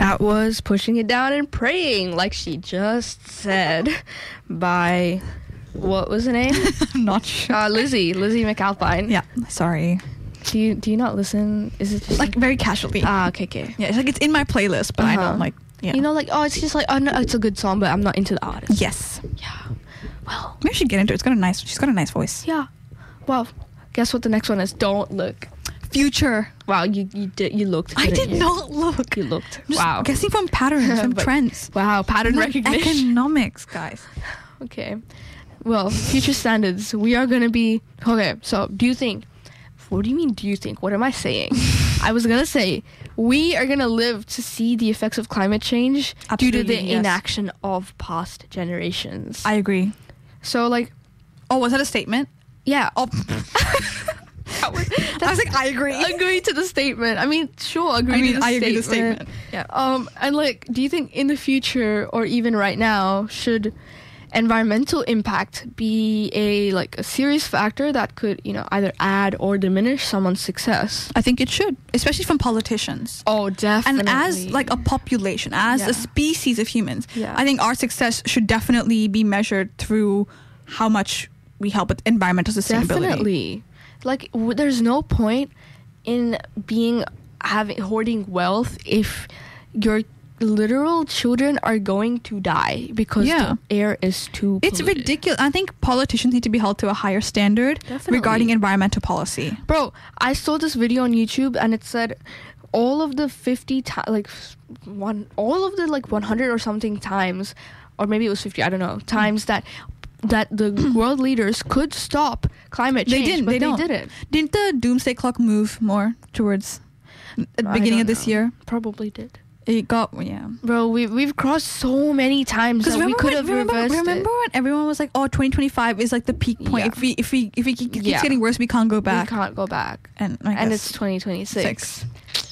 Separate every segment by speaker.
Speaker 1: That was Pushing It Down and Praying, like she just said, by, what was the name?
Speaker 2: I'm not sure.
Speaker 1: Lizzie McAlpine.
Speaker 2: Yeah, sorry.
Speaker 1: Do you not listen? Is it just
Speaker 2: Like very casually.
Speaker 1: Okay.
Speaker 2: Yeah, it's like it's in my playlist, but I don't like. Yeah.
Speaker 1: You know, like, oh, it's just like, oh no, it's a good song, but I'm not into the artist.
Speaker 2: Yes.
Speaker 1: Yeah. Well,
Speaker 2: maybe we should get into it. She's got a nice voice.
Speaker 1: Yeah. Well, guess what the next one is? Don't look.
Speaker 2: Future.
Speaker 1: Wow, you looked.
Speaker 2: I did not look.
Speaker 1: You looked.
Speaker 2: Just
Speaker 1: wow.
Speaker 2: guessing from patterns, from trends.
Speaker 1: Wow, pattern recognition.
Speaker 2: Economics, guys.
Speaker 1: Okay. Well, future standards. We are going to be... Okay, so do you think... What do you mean, do you think? What am I saying? I was going to say, we are going to live to see the effects of climate change due to the inaction of past generations.
Speaker 2: I agree.
Speaker 1: So, like...
Speaker 2: Oh, was that a statement?
Speaker 1: Yeah.
Speaker 2: Oh. I was like, I agree.
Speaker 1: Agree to the statement. I mean, sure, agree to the statement.
Speaker 2: Yeah.
Speaker 1: And, like, do you think in the future, or even right now, should... environmental impact be a serious factor that could, either add or diminish someone's success?
Speaker 2: I think it should, especially from politicians.
Speaker 1: Oh, definitely.
Speaker 2: And as a population, as a species of humans, I think our success should definitely be measured through how much we help with environmental sustainability.
Speaker 1: Definitely. There's no point in hoarding wealth if you're literal children are going to die because the air is too polluted.
Speaker 2: It's ridiculous. I think politicians need to be held to a higher standard regarding environmental policy.
Speaker 1: Bro, I saw this video on YouTube and it said all of the 100 or something times, or maybe it was 50, I don't know, times that the world leaders could stop climate change. They didn't.
Speaker 2: Didn't the doomsday clock move more towards the beginning of this year?
Speaker 1: Probably did.
Speaker 2: It got,
Speaker 1: Bro, we've crossed so many times that we could have reversed it.
Speaker 2: Remember when everyone was like, oh, 2025 is like the peak point.
Speaker 1: Yeah.
Speaker 2: If we keep getting worse, we can't go back.
Speaker 1: We can't go back.
Speaker 2: And
Speaker 1: it's 2026.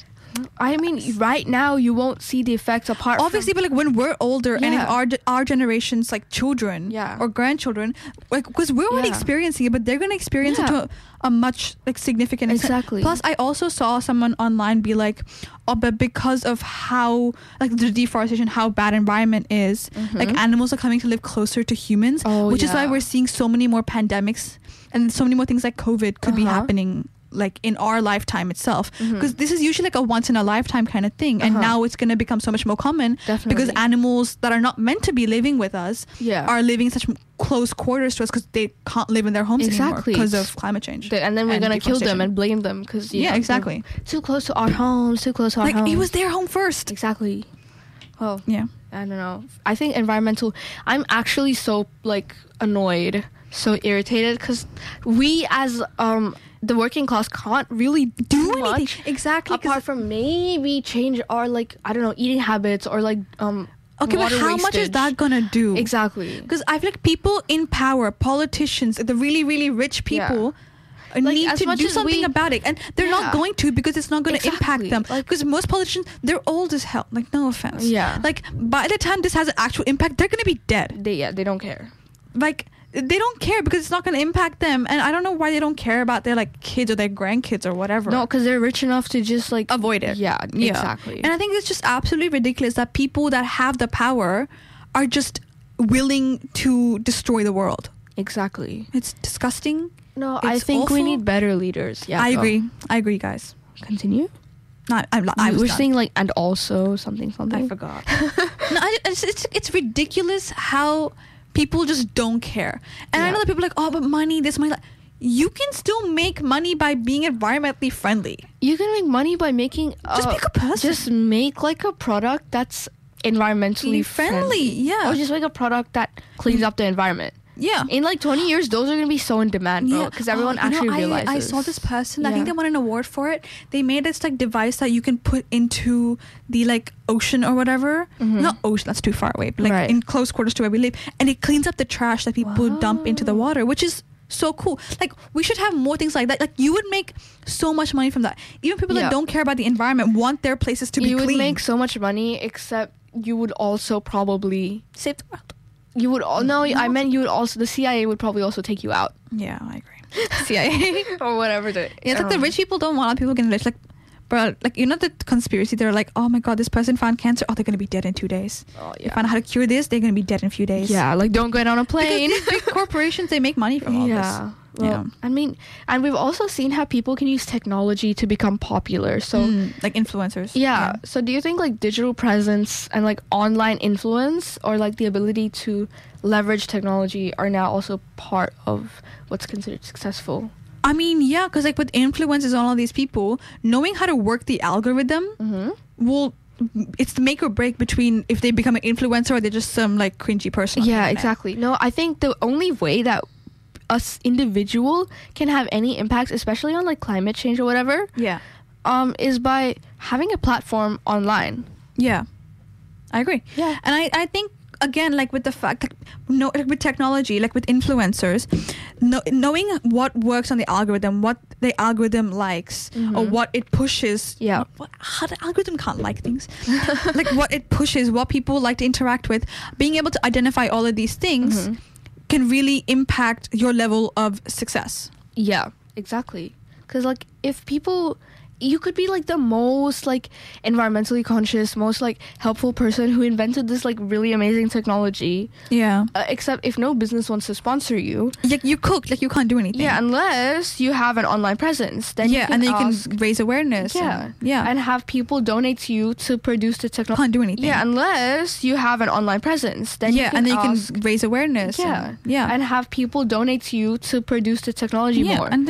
Speaker 1: I mean, right now you won't see the effects apart
Speaker 2: obviously, but when we're older and in our generation's children or grandchildren, because we're already experiencing it, but they're going to experience it to a much significant extent.
Speaker 1: Exactly.
Speaker 2: Plus, I also saw someone online be like, oh, but because of how the deforestation, how bad environment is, animals are coming to live closer to humans, which is why we're seeing so many more pandemics and so many more things like COVID could be happening in our lifetime itself, because this is usually a once in a lifetime kind of thing, and now it's going to become so much more common.
Speaker 1: Definitely.
Speaker 2: Because animals that are not meant to be living with us are living in such close quarters to us because they can't live in their homes anymore because of climate change.
Speaker 1: And then we're going to kill them and blame them because
Speaker 2: exactly,
Speaker 1: too close to our homes, too close to our homes.
Speaker 2: It was their home first.
Speaker 1: Exactly. Well,
Speaker 2: yeah,
Speaker 1: I don't know. I think I'm actually so annoyed, so irritated, because we as the working class can't really do anything much,
Speaker 2: exactly,
Speaker 1: apart from maybe change our eating habits or
Speaker 2: okay, but how
Speaker 1: wastage.
Speaker 2: much is that gonna do?
Speaker 1: Exactly,
Speaker 2: because I feel people in power, politicians, the really really rich people need to do something about it, and they're not going to, because it's not going to impact them, because most politicians, they're old as hell, no offense, by the time this has an actual impact, they're going to be dead.
Speaker 1: They don't care,
Speaker 2: they don't care because it's not going to impact them, and I don't know why they don't care about their kids or their grandkids or whatever.
Speaker 1: No, because they're rich enough to just
Speaker 2: avoid it.
Speaker 1: Yeah, exactly.
Speaker 2: And I think it's just absolutely ridiculous that people that have the power are just willing to destroy the world.
Speaker 1: Exactly.
Speaker 2: It's disgusting.
Speaker 1: No, I think we need better leaders. Yeah,
Speaker 2: I agree, guys.
Speaker 1: Continue.
Speaker 2: No, I was
Speaker 1: saying and also something.
Speaker 2: I forgot. No, it's ridiculous how people just don't care. And I know that people are like, oh, but money, this money. You can still make money by being environmentally friendly.
Speaker 1: You can make money by making
Speaker 2: just be a good person.
Speaker 1: Just make a product that's environmentally friendly.
Speaker 2: Yeah.
Speaker 1: Or just make a product that cleans up the environment.
Speaker 2: Yeah.
Speaker 1: In 20 years, those are going to be so in demand, bro. Because everyone actually realizes.
Speaker 2: I saw this person, I think they won an award for it. They made this device that you can put into the ocean or whatever. Not ocean, that's too far away. But in close quarters to where we live. And it cleans up the trash that people dump into the water, which is so cool. We should have more things like that. You would make so much money from that. Even people that don't care about the environment want their places to be clean.
Speaker 1: You would make so much money, except you would also probably
Speaker 2: save the world.
Speaker 1: You would I meant you would also, the CIA would probably also take you out.
Speaker 2: Yeah, I agree. CIA
Speaker 1: or whatever.
Speaker 2: It's the rich people don't want people getting rich. But like, you know, the conspiracy, they're like, oh my god, this person found cancer, oh, they're gonna be dead in 2 days.
Speaker 1: Oh,
Speaker 2: They found out how to cure this, they're gonna be dead in a few days.
Speaker 1: Yeah, like don't get on a plane.
Speaker 2: Because these big corporations, they make money from all this.
Speaker 1: Well, I mean, and we've also seen how people can use technology to become popular. So,
Speaker 2: like influencers.
Speaker 1: Yeah. So, do you think like digital presence and like online influence, or like the ability to leverage technology, are now also part of what's considered successful?
Speaker 2: I mean, yeah, because like with influencers and all of these people, knowing how to work the algorithm will. It's the make or break between if they become an influencer or they're just some like cringy person.
Speaker 1: Yeah, exactly. No, I think the only way that us individual can have any impact, especially on like climate change or whatever, is by having a platform online.
Speaker 2: Yeah, I agree.
Speaker 1: Yeah.
Speaker 2: And I think, again, like with the fact that with technology, like with influencers, knowing what works on the algorithm, what the algorithm likes, or what it pushes.
Speaker 1: Yeah.
Speaker 2: How the algorithm can't like things. Like what it pushes, what people like to interact with, being able to identify all of these things can really impact your level of success.
Speaker 1: Yeah, exactly. Because like if people, you could be like the most like environmentally conscious, most like helpful person who invented this like really amazing technology.
Speaker 2: Yeah.
Speaker 1: Except if no business wants to sponsor you.
Speaker 2: Like you cook, like you can't do anything.
Speaker 1: Yeah, unless you have an online presence. Then you
Speaker 2: then you can raise awareness.
Speaker 1: And have people donate to you to produce the technology.
Speaker 2: Can't do anything.
Speaker 1: Yeah, unless you have an online presence. Then you
Speaker 2: and then you can raise awareness.
Speaker 1: And have people donate to you to produce the technology more.
Speaker 2: And